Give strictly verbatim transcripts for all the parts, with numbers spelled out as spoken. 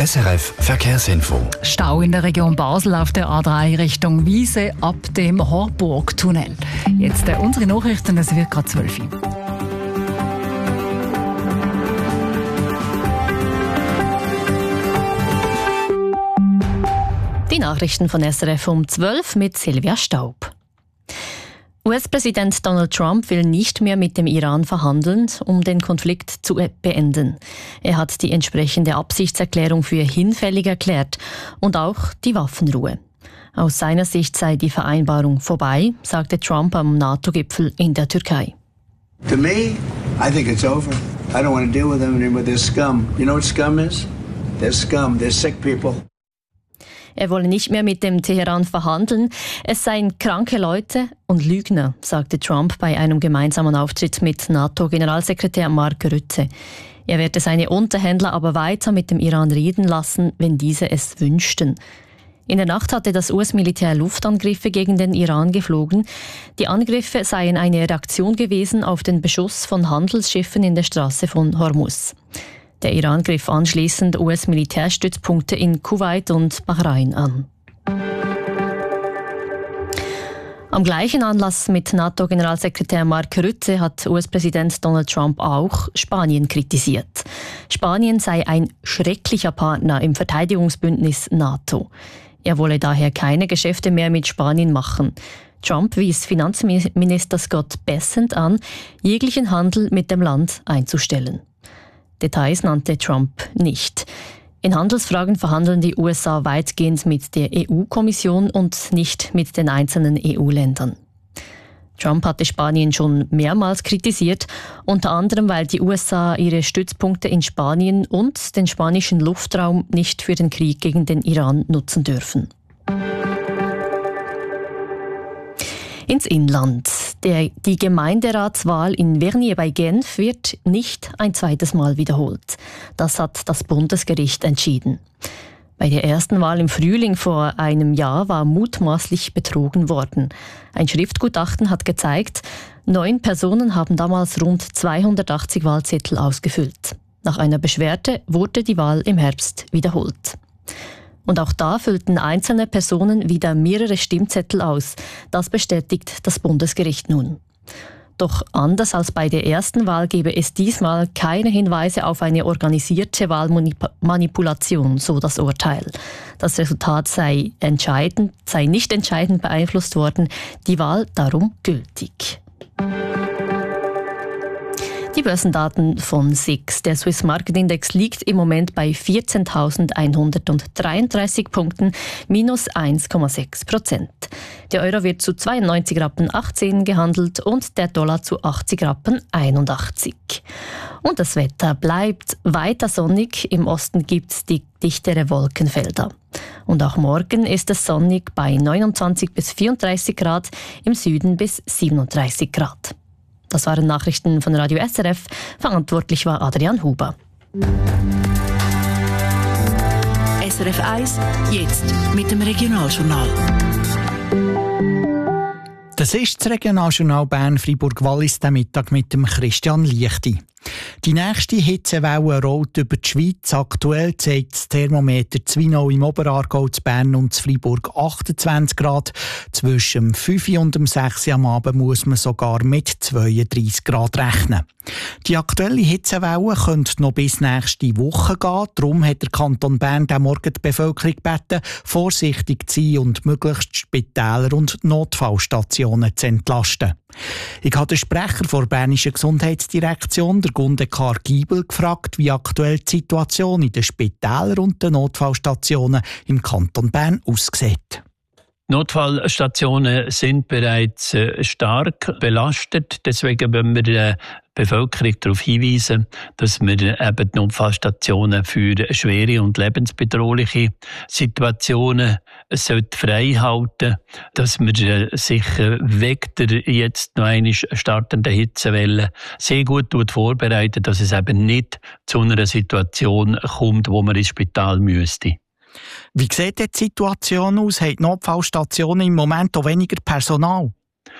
S R F Verkehrsinfo. Stau in der Region Basel auf der A drei Richtung Wiese ab dem Horburg-Tunnel. Jetzt äh, unsere Nachrichten, es wird gerade zwölf Uhr. Die Nachrichten von S R F um zwölf mit Silvia Staub. U S-Präsident Donald Trump will nicht mehr mit dem Iran verhandeln, um den Konflikt zu beenden. Er hat die entsprechende Absichtserklärung für hinfällig erklärt und auch die Waffenruhe. Aus seiner Sicht sei die Vereinbarung vorbei, sagte Trump am NATO-Gipfel in der Türkei. To me, I think it's over. I don't want to deal with them anymore. They're scum. You know what scum is? They're scum. They're sick people. Er wolle nicht mehr mit dem Teheran verhandeln. Es seien kranke Leute und Lügner, sagte Trump bei einem gemeinsamen Auftritt mit NATO-Generalsekretär Mark Rutte. Er werde seine Unterhändler aber weiter mit dem Iran reden lassen, wenn diese es wünschten. In der Nacht hatte das U S-Militär Luftangriffe gegen den Iran geflogen. Die Angriffe seien eine Reaktion gewesen auf den Beschuss von Handelsschiffen in der Straße von Hormuz. Der Iran griff anschließend U S-Militärstützpunkte in Kuwait und Bahrain an. Am gleichen Anlass mit NATO-Generalsekretär Mark Rutte hat U S-Präsident Donald Trump auch Spanien kritisiert. Spanien sei ein schrecklicher Partner im Verteidigungsbündnis NATO. Er wolle daher keine Geschäfte mehr mit Spanien machen. Trump wies Finanzminister Scott Bessent an, jeglichen Handel mit dem Land einzustellen. Details nannte Trump nicht. In Handelsfragen verhandeln die U S A weitgehend mit der E U-Kommission und nicht mit den einzelnen E U-Ländern. Trump hatte Spanien schon mehrmals kritisiert, unter anderem, weil die U S A ihre Stützpunkte in Spanien und den spanischen Luftraum nicht für den Krieg gegen den Iran nutzen dürfen. Ins Inland. Der, die Gemeinderatswahl in Vernier bei Genf wird nicht ein zweites Mal wiederholt. Das hat das Bundesgericht entschieden. Bei der ersten Wahl im Frühling vor einem Jahr war mutmaßlich betrogen worden. Ein Schriftgutachten hat gezeigt, neun Personen haben damals rund zweihundertachtzig Wahlzettel ausgefüllt. Nach einer Beschwerde wurde die Wahl im Herbst wiederholt. Und auch da füllten einzelne Personen wieder mehrere Stimmzettel aus. Das bestätigt das Bundesgericht nun. Doch anders als bei der ersten Wahl gebe es diesmal keine Hinweise auf eine organisierte Wahlmanipulation, so das Urteil. Das Resultat sei entscheidend, sei nicht entscheidend beeinflusst worden, die Wahl darum gültig. Die Börsendaten von S I X. Der Swiss Market Index liegt im Moment bei vierzehntausendeinhundertdreiunddreißig Punkten, minus eins Komma sechs Prozent. Der Euro wird zu zweiundneunzig Rappen achtzehn gehandelt und der Dollar zu achtzig Rappen einundachtzig. Und das Wetter bleibt weiter sonnig. Im Osten gibt es die dichtere Wolkenfelder. Und auch morgen ist es sonnig bei neunundzwanzig bis vierunddreißig Grad, im Süden bis siebenunddreißig Grad. Das waren Nachrichten von Radio S R F. Verantwortlich war Adrian Huber. S R F eins, jetzt mit dem Regionaljournal. Das ist das Regionaljournal Bern-Freiburg-Wallis den Mittag mit dem Christian Liechti. Die nächste Hitzewelle rollt über die Schweiz. Aktuell zeigt das Thermometer Zwinau im Oberaargau, zu Bern und zu Freiburg achtundzwanzig Grad. Zwischen fünf und sechs am Abend muss man sogar mit zweiunddreißig Grad rechnen. Die aktuelle Hitzewelle könnte noch bis nächste Woche gehen. Darum hat der Kanton Bern diesen Morgen die Bevölkerung gebeten, vorsichtig zu sein und möglichst Spitäler und Notfallstationen zu entlasten. Ich habe den Sprecher der Bernischen Gesundheitsdirektion, der Gundekar Giebel, gefragt, wie aktuell die Situation in den Spitälern und den Notfallstationen im Kanton Bern aussieht. Notfallstationen sind bereits äh, stark belastet. Deswegen wollen wir die Bevölkerung darauf hinweisen, dass wir eben die Notfallstationen für schwere und lebensbedrohliche Situationen frei halten, dass wir sich weg der jetzt noch einmal startenden Hitzewelle sehr gut vorbereiten, dass es eben nicht zu einer Situation kommt, wo man ins Spital müsste. Wie sieht die Situation aus? Haben die Notfallstationen im Moment auch weniger Personal?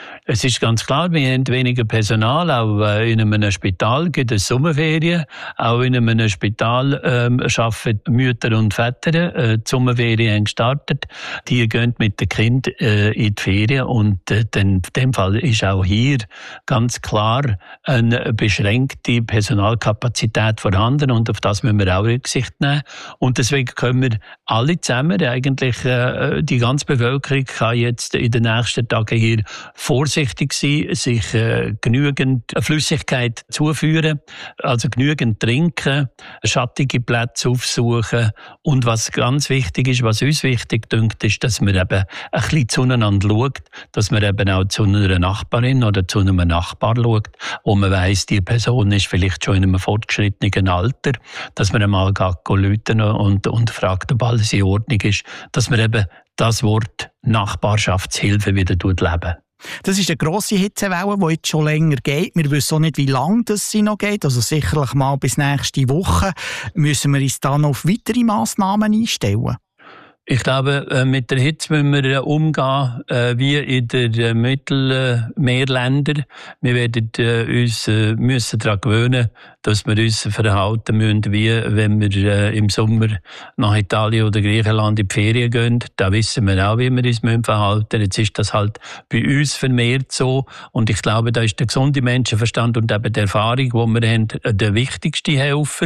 Es ist ganz klar, wir haben weniger Personal. Auch in einem Spital gibt es Sommerferien. Auch in einem Spital ähm, arbeiten Mütter und Väter. Äh, die Sommerferien haben gestartet. Die gehen mit den Kindern äh, in die Ferien. Und äh, dann, in dem Fall ist auch hier ganz klar eine beschränkte Personalkapazität vorhanden. Und auf das müssen wir auch Rücksicht nehmen. Und deswegen können wir alle zusammen, eigentlich äh, die ganze Bevölkerung kann jetzt in den nächsten Tagen hier vorsichtig sein, sich äh, genügend Flüssigkeit zuführen, also genügend trinken, schattige Plätze aufsuchen und was ganz wichtig ist, was uns wichtig dünkt, ist, dass man eben ein bisschen zueinander schaut, dass man eben auch zu einer Nachbarin oder zu einem Nachbar schaut, wo man weiss, die Person ist vielleicht schon in einem fortgeschrittenen Alter, dass man einmal rufen und, und fragt, ob alles in Ordnung ist, dass man eben das Wort Nachbarschaftshilfe wieder leben. Das ist eine grosse Hitzewelle, die jetzt schon länger geht. Wir wissen auch nicht, wie lange das sie noch geht. Also sicherlich mal bis nächste Woche. Müssen wir uns dann auf weitere Massnahmen einstellen? Ich glaube, mit der Hitze müssen wir umgehen wie in den Mittelmeerländern. Wir werden uns müssen daran gewöhnen, dass wir uns verhalten müssen, wie wenn wir im Sommer nach Italien oder Griechenland in die Ferien gehen. Da wissen wir auch, wie wir uns verhalten müssen. Jetzt ist das halt bei uns vermehrt so. Und ich glaube, da ist der gesunde Menschenverstand und eben die Erfahrung, die wir haben, der wichtigste Helfer.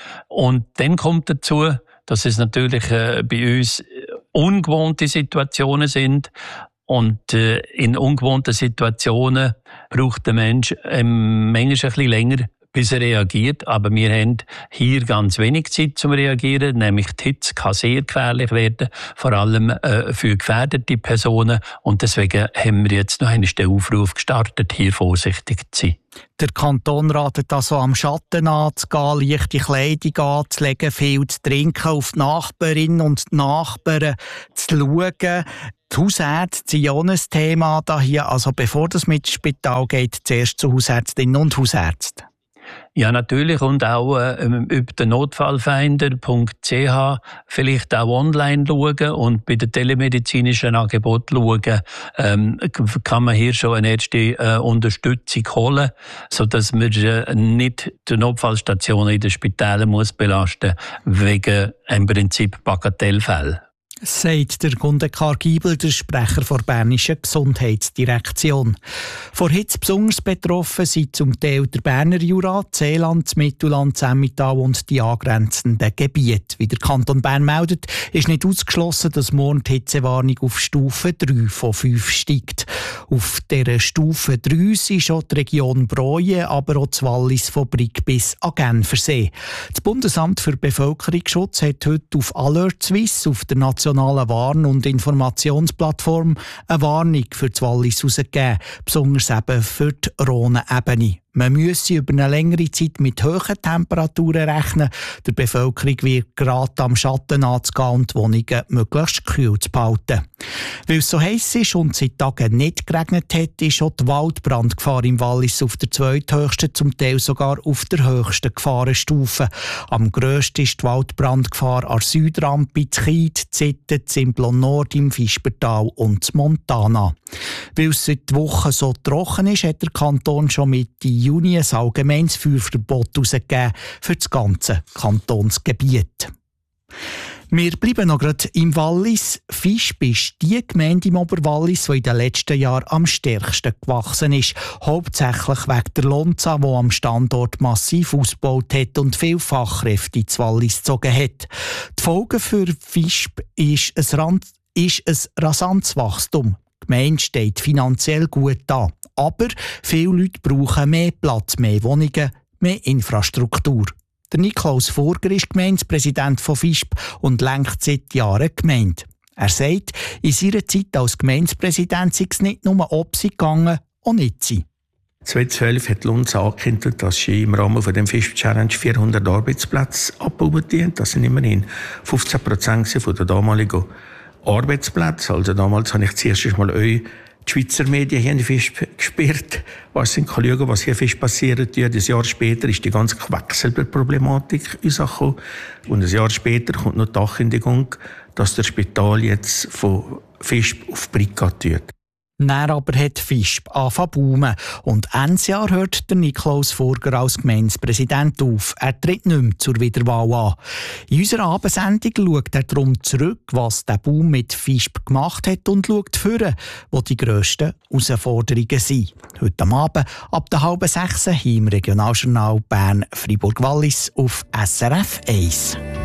Und dann kommt dazu, dass es natürlich äh, bei uns ungewohnte Situationen sind. Und äh, in ungewohnten Situationen braucht der Mensch ähm, manchmal ein bisschen länger, bis er reagiert. Aber wir haben hier ganz wenig Zeit zum Reagieren. Nämlich die Hitze kann sehr gefährlich werden, vor allem äh, für gefährdete Personen. Und deswegen haben wir jetzt noch einmal den Aufruf gestartet, hier vorsichtig zu sein. Der Kanton ratet also am Schatten anzugehen, leichte Kleidung anzulegen, viel zu trinken, auf die Nachbarinnen und die Nachbarn zu schauen. Die Hausärzte sind ja auch ein Thema hier. Also bevor das mit ins Spital geht, zuerst zu Hausärztinnen und Hausärzten. Ja, natürlich. Und auch äh, über den notfallfinder punkt c h vielleicht auch online schauen und bei den telemedizinischen Angeboten schauen, ähm, kann man hier schon eine erste äh, Unterstützung holen, sodass man äh, nicht die Notfallstationen in den Spitälern muss belasten wegen im Prinzip Bagatellfällen. Sagt der Gundekar Giebel, der Sprecher der Bernischen Gesundheitsdirektion. Vor Hitze besonders betroffen sind zum Teil der Berner Jura, das Seeland, das Mittelland, das Emmental und die angrenzenden Gebiete. Wie der Kanton Bern meldet, ist nicht ausgeschlossen, dass morgen die Hitzewarnung auf Stufe drei von fünf steigt. Auf dieser Stufe drei sind schon die Region Broye, aber auch das Wallis von Brig bis an Genf versehen. Das Bundesamt für Bevölkerungsschutz hat heute auf Alert Suisse, auf der nationalen Warn- und Informationsplattform, eine Warnung für das Wallis herausgegeben, besonders eben für die Rhône-Ebene. Man müsse über eine längere Zeit mit hohen Temperaturen rechnen. Der Bevölkerung wird geraten, am Schatten anzugehen und die Wohnungen möglichst kühl zu behalten. Weil es so heiß ist und seit Tagen nicht geregnet hat, ist auch die Waldbrandgefahr im Wallis auf der zweithöchsten, zum Teil sogar auf der höchsten Gefahrenstufe. Am grössten ist die Waldbrandgefahr an der Südrampe, in Chid, Zitten, Simplon Nord, im Fischbertal und in Montana. Weil es seit Wochen so trocken ist, hat der Kanton schon Mitte Juni ein allgemeines Feuerverbot herausgegeben für das ganze Kantonsgebiet. Wir bleiben noch gerade im Wallis. Visp ist die Gemeinde im Oberwallis, die in den letzten Jahren am stärksten gewachsen ist. Hauptsächlich wegen der Lonza, die am Standort massiv ausgebaut hat und viele Fachkräfte ins Wallis gezogen hat. Die Folge für Visp ist ein, Rand, ist ein rasantes Wachstum. Die Gemeinde steht finanziell gut da. Aber viele Leute brauchen mehr Platz, mehr Wohnungen, mehr Infrastruktur. Der Niklaus Furger ist Gemeindepräsident von Visp und lenkt seit Jahren die Gemeinde. Er sagt, in seiner Zeit als Gemeindepräsident sei es nicht nur ob sie gegangen, auch nicht sie. zweitausendzwölf hat Lonza angekündigt, dass sie im Rahmen von dem Visp Challenge vierhundert Arbeitsplätze abbauen. Das sind immerhin fünfzehn Prozent von der damaligen Arbeitsplätze. Also damals habe ich zuerst mal euch die Schweizer Medien hier in Visp gesperrt. Was sind kann schauen, was hier Visp passiert. Ja, ein Jahr später ist die ganze Quecksilberproblematik rausgekommen. Und ein Jahr später kommt noch die Ankündigung, dass das Spital jetzt von Visp auf Brig geht. Dann aber hat Fisp angefangen zu boomen. Und Ende Jahr hört der Niklaus Furger als Gemeindepräsident auf. Er tritt nicht mehr zur Wiederwahl an. In unserer Abendsendung schaut er darum zurück, was der Boom mit Fisp gemacht hat und schaut vorne, wo die grössten Herausforderungen sind. Heute am Abend ab der halben sechs im Regionaljournal Bern-Fribourg-Wallis auf S R F eins.